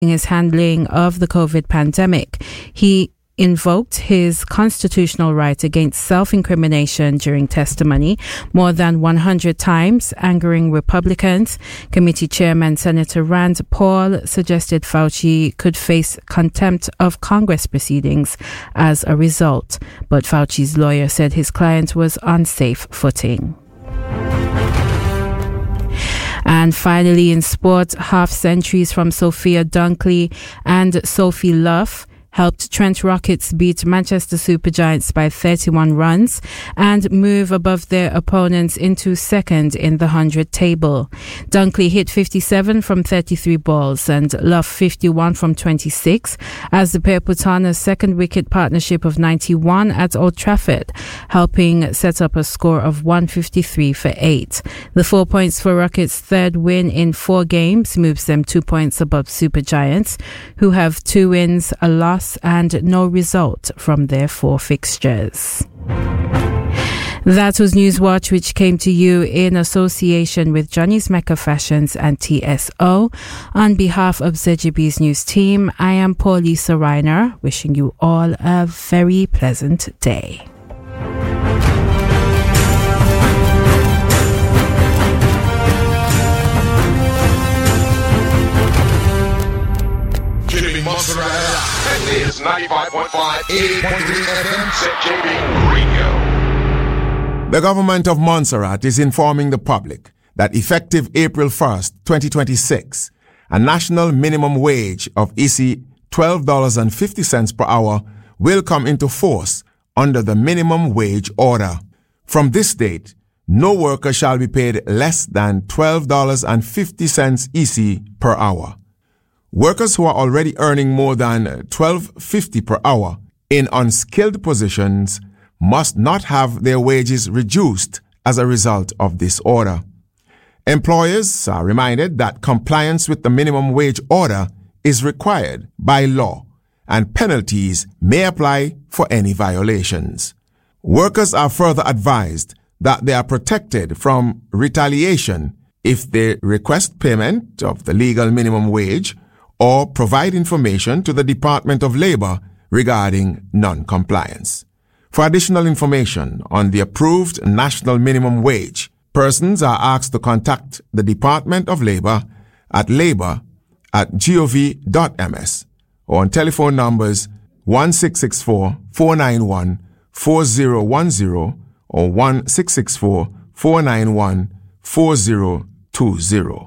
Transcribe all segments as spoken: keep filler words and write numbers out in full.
his handling of the COVID pandemic. He invoked his constitutional right against self-incrimination during testimony more than one hundred times, angering Republicans. Committee Chairman Senator Rand Paul suggested Fauci could face contempt of Congress proceedings as a result, but Fauci's lawyer said his client was on safe footing. And finally, in sport, half centuries from Sophia Dunkley and Sophie Luff helped Trent Rockets beat Manchester Supergiants by thirty-one runs and move above their opponents into second in the one hundred table. Dunkley hit fifty-seven from thirty-three balls and Luff fifty-one from twenty-six as the pair put on a second wicket partnership of ninety-one at Old Trafford, helping set up a score of one fifty-three for eight. The four points for Rockets' third win in four games moves them two points above Supergiants, who have two wins, a loss and no result from their four fixtures. That was Newswatch, which came to you in association with Johnny's Mecca Fashions and T S O. On behalf of Z G B's news team, I am Paulisa Reiner, wishing you all a very pleasant day. Is ninety-five point five, eighty point three F M, Z J B Radio. The government of Montserrat is informing the public that effective April first, twenty twenty-six, a national minimum wage of I C twelve dollars and fifty cents per hour will come into force under the minimum wage order. From this date, no worker shall be paid less than twelve dollars and fifty cents I C per hour. Workers who are already earning more than twelve dollars and fifty cents per hour in unskilled positions must not have their wages reduced as a result of this order. Employers are reminded that compliance with the minimum wage order is required by law, and penalties may apply for any violations. Workers are further advised that they are protected from retaliation if they request payment of the legal minimum wage or provide information to the Department of Labor regarding non-compliance. For additional information on the approved national minimum wage, persons are asked to contact the Department of Labor at labor at gov dot m s or on telephone numbers one six six four, four nine one, four zero one zero or one six six four, four nine one, four zero two zero.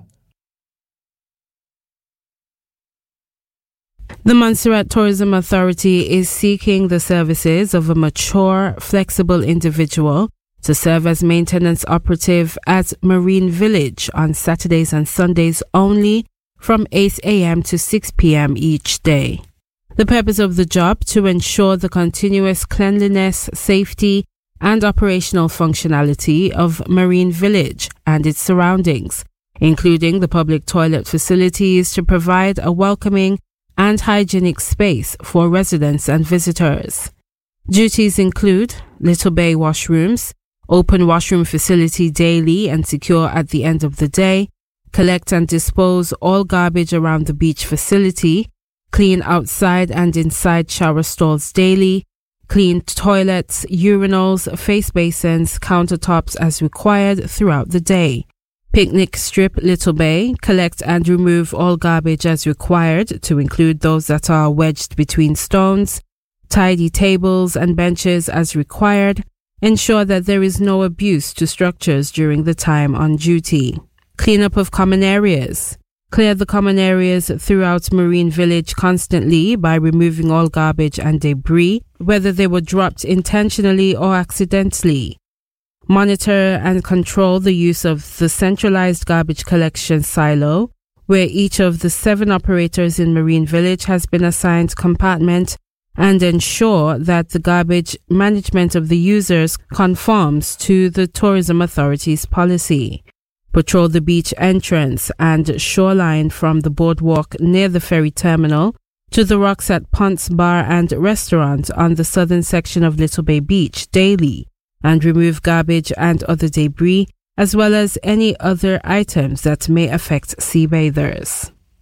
The Montserrat Tourism Authority is seeking the services of a mature, flexible individual to serve as maintenance operative at Marine Village on Saturdays and Sundays only from eight a.m. to six p.m. each day. The purpose of the job to ensure the continuous cleanliness, safety, and operational functionality of Marine Village and its surroundings, including the public toilet facilities, to provide a welcoming and hygienic space for residents and visitors. Duties include Little Bay washrooms, open washroom facility daily and secure at the end of the day, collect and dispose all garbage around the beach facility, clean outside and inside shower stalls daily, clean toilets, urinals, face basins, countertops as required throughout the day. Picnic strip Little Bay, collect and remove all garbage as required, to include those that are wedged between stones, tidy tables and benches as required, ensure that there is no abuse to structures during the time on duty. Cleanup of common areas. Clear the common areas throughout Marine Village constantly by removing all garbage and debris, whether they were dropped intentionally or accidentally. Monitor and control the use of the centralized garbage collection silo, where each of the seven operators in Marine Village has been assigned compartment, and ensure that the garbage management of the users conforms to the Tourism Authority's policy. Patrol the beach entrance and shoreline from the boardwalk near the ferry terminal to the rocks at Ponce Bar and Restaurant on the southern section of Little Bay Beach daily, and remove garbage and other debris, as well as any other items that may affect sea bathers.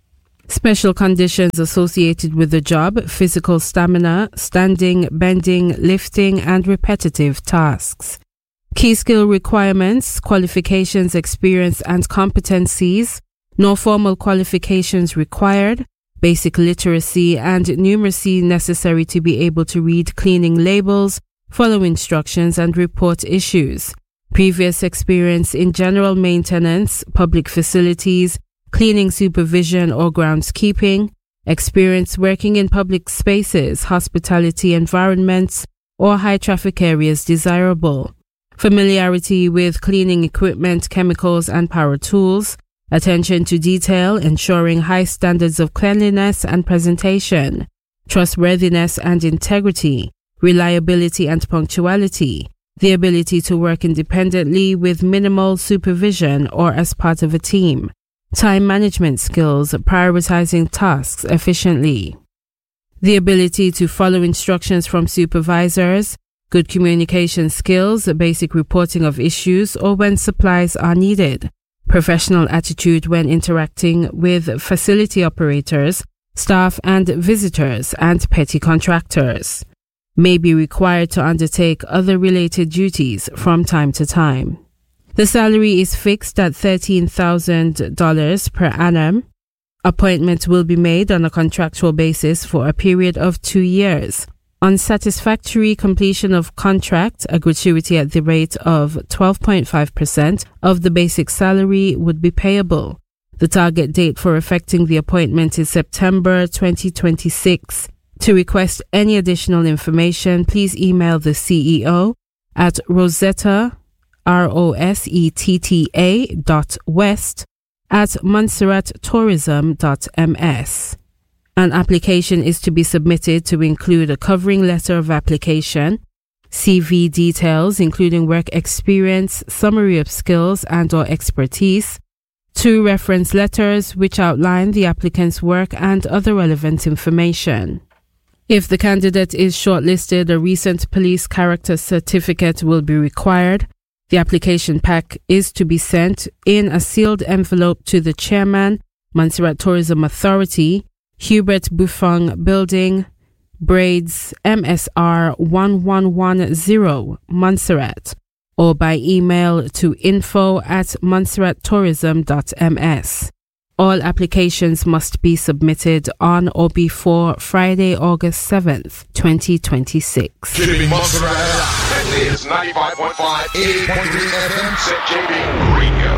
Special conditions associated with the job: physical stamina, standing, bending, lifting, and repetitive tasks. Key skill requirements: qualifications, experience, and competencies. No formal qualifications required. Basic literacy and numeracy necessary to be able to read cleaning labels, follow instructions, and report issues. Previous experience in general maintenance, public facilities, cleaning supervision or groundskeeping. Experience working in public spaces, hospitality environments, or high traffic areas desirable. Familiarity with cleaning equipment, chemicals, and power tools. Attention to detail, ensuring high standards of cleanliness and presentation. Trustworthiness and integrity. Reliability and punctuality. The ability to work independently with minimal supervision or as part of a team. Time management skills, prioritizing tasks efficiently. The ability to follow instructions from supervisors. Good communication skills, basic reporting of issues or when supplies are needed. Professional attitude when interacting with facility operators, staff and visitors, and petty contractors. May be required to undertake other related duties from time to time. The salary is fixed at thirteen thousand dollars per annum. Appointment will be made on a contractual basis for a period of two years. On satisfactory completion of contract, a gratuity at the rate of twelve point five percent of the basic salary would be payable. The target date for effecting the appointment is September twenty twenty-six. To request any additional information, please email the C E O at Rosetta, R O S E T T A dot west at montserrat tourism dot m s. An application is to be submitted to include a covering letter of application, C V details including work experience, summary of skills and or expertise, two reference letters which outline the applicant's work and other relevant information. If the candidate is shortlisted, a recent police character certificate will be required. The application pack is to be sent in a sealed envelope to the chairman, Montserrat Tourism Authority, Hubert Buffon Building, Braids, M S R one one one zero, Montserrat, or by email to info at montserrat tourism dot m s. All applications must be submitted on or before Friday, August seventh, twenty twenty-six. Keeping Montserrat. This is ninety-five point five, eighty point three F M, Z J B Radio.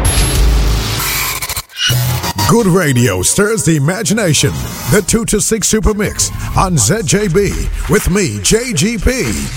Good radio stirs the imagination. The two to six Super Mix on Z J B with me, J G P.